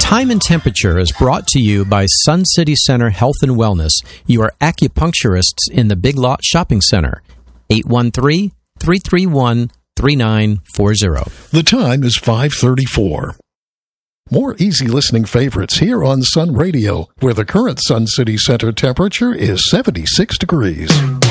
Time and Temperature is brought to you by Sun City Center Health and Wellness, your acupuncturists in the Big Lot Shopping Center. 813-331-3940. The time is 5:34. More easy listening favorites here on Sun Radio, where the current Sun City Center temperature is 76 degrees.